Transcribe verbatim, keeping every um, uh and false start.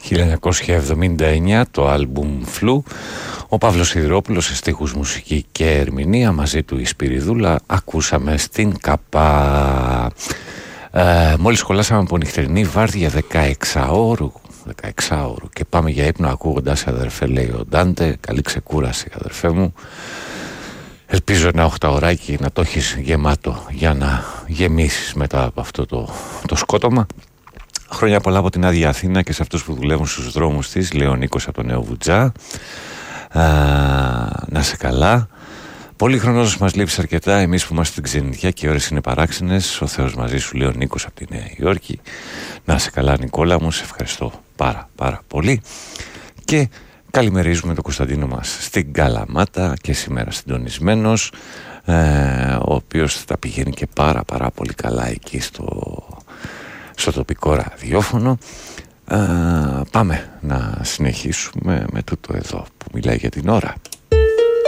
χίλια εννιακόσια εβδομήντα εννιά, το άλμπουμ Flu. Ο Παύλος Σιδηρόπουλος σε στίχους, μουσική και ερμηνεία, μαζί του η Σπυριδούλα. Ακούσαμε στην Καπά. Ε, μόλις σχολάσαμε από νυχτερινή βάρδια δεκαεξάωρου δεκαεξάωρου και πάμε για ύπνο ακούγοντας, αδερφέ, λέει ο Ντάντε. Καλή ξεκούραση, αδερφέ μου. Ελπίζω ένα οχταωράκι να το έχεις γεμάτο για να γεμίσεις μετά από αυτό το, το σκότωμα. Χρόνια πολλά από την Άδεια Αθήνα και σε αυτούς που δουλεύουν στους δρόμους της. Λέει ο Νίκος από το Νέο Βουτζά. Α, να σε καλά. Πολύ χρόνος μας λείψει αρκετά. Εμείς που είμαστε στην ξενιτιά και οι ώρες είναι παράξενες. Ο Θεός μαζί σου, λέει ο Νίκος από τη Νέα Υόρκη. Να σε καλά, Νικόλα μου. Σε ευχαριστώ πάρα πάρα πολύ. Και καλημερίζουμε τον Κωνσταντίνο μας στην Καλαμάτα και σήμερα συντονισμένος, ε, ο οποίος τα πηγαίνει και πάρα πάρα πολύ καλά εκεί στο, στο τοπικό ραδιόφωνο. Ε, πάμε να συνεχίσουμε με τούτο εδώ που μιλάει για την ώρα.